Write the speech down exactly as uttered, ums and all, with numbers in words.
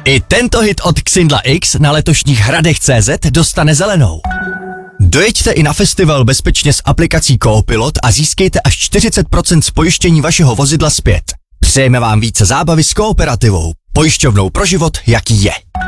I tento hit od Xindla X na letošních hradech tečka cé zet dostane zelenou. Dojeďte i na festival bezpečně s aplikací Coopilot a získejte až čtyřicet procent z pojištění vašeho vozidla zpět. Přejeme vám více zábavy s Kooperativou, pojišťovnou pro život, jaký je.